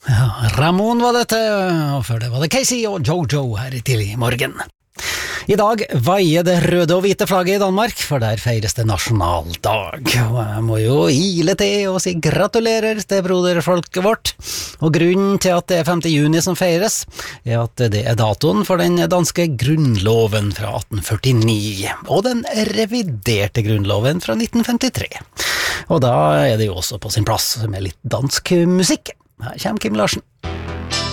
Ramon var dette, og før det var det Casey og Jojo her tidlig i morgen. I dag veier det røde og hvite flagget i Danmark, for der feires det nasjonaldag. Og jeg må jo ile til og si gratulerer til broderfolket vårt. Og grunnen til at det er 5. juni som feires, er at det er datoen for den danske grunnloven fra 1849, og den reviderte grunnloven fra 1953. Og da er det jo også på sin plass med litt dansk musikk. Her kommer Kim Larsen.